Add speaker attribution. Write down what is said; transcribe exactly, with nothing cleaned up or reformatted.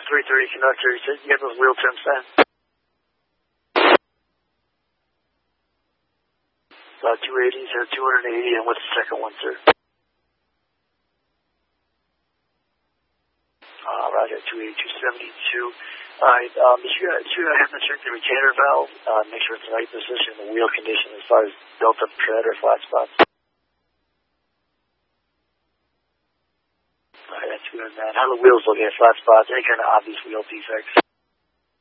Speaker 1: three thirty conductor. You said you got those wheel trims then? Uh, two eighty, sir, two eighty, and what's the second one, sir? Uh, roger, two eighty, two seventy-two. Alright, um, you should, you should have to check the retainer valve, uh, make sure it's in the right position, the wheel condition as far as built-up tread or flat spots. Alright, that's good, man. How the wheels looking at flat spots, any kind of obvious wheel defects?